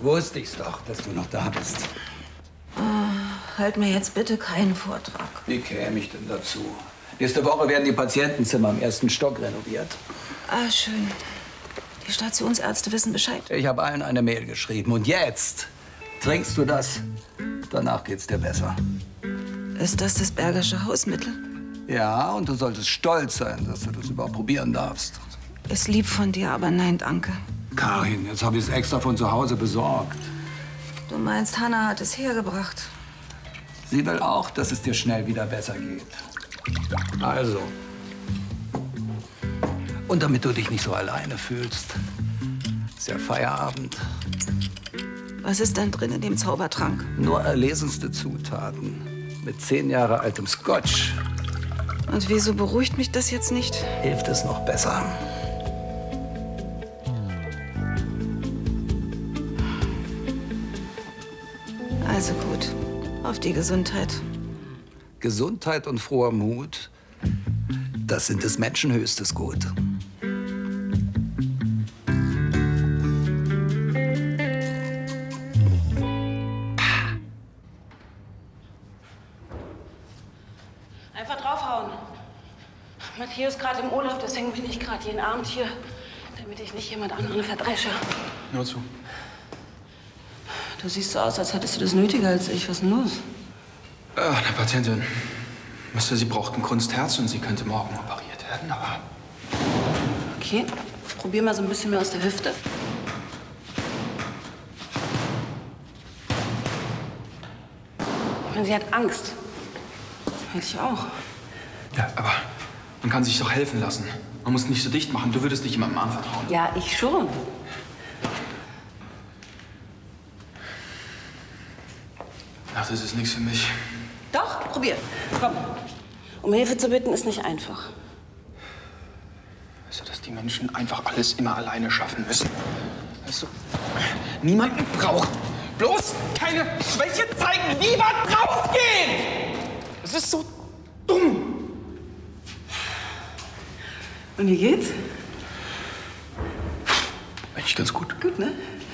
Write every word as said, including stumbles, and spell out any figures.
Wusste ich's doch, dass du noch da bist. Oh, halt mir jetzt bitte keinen Vortrag. Wie käme ich denn dazu? Nächste Woche werden die Patientenzimmer im ersten Stock renoviert. Ah, schön. Die Stationsärzte wissen Bescheid. Ich habe allen eine Mail geschrieben. Und jetzt trinkst du das. Danach geht's dir besser. Ist das das Bergersche Hausmittel? Ja, und du solltest stolz sein, dass du das überhaupt probieren darfst. Ist lieb von dir, aber nein, danke. Karin, jetzt habe ich es extra von zu Hause besorgt. Du meinst, Hanna hat es hergebracht? Sie will auch, dass es dir schnell wieder besser geht. Also. Und damit du dich nicht so alleine fühlst, ist ja Feierabend. Was ist denn drin in dem Zaubertrank? Nur erlesenste Zutaten. Mit zehn Jahre altem Scotch. Und wieso beruhigt mich das jetzt nicht? Hilft es noch besser. Also gut. Auf die Gesundheit. Gesundheit und froher Mut, das sind des Menschen höchstes Gut. Einfach draufhauen. Matthias ist gerade im Urlaub, deswegen bin ich gerade jeden Abend hier, damit ich nicht jemand anderen verdresche. Nur zu. Du siehst so aus, als hättest du das nötiger als ich. Was ist denn los? Äh, eine Patientin. Müsste, sie braucht ein Kunstherz und sie könnte morgen operiert werden, aber... Okay, probier mal so ein bisschen mehr aus der Hüfte. Ich meine, sie hat Angst. Das hätte ich auch. Ja, aber man kann sich doch helfen lassen. Man muss nicht so dicht machen. Du würdest dich jemandem anvertrauen. Ja, ich schon. Ach, das ist nichts für mich. Doch, probier. Komm. Um Hilfe zu bitten, ist nicht einfach. Weißt du, dass die Menschen einfach alles immer alleine schaffen müssen? Weißt du, niemanden braucht. Bloß keine Schwäche zeigen. Niemand draufgehen! Es ist so dumm. Und wie geht's? Eigentlich ganz gut. Gut, ne?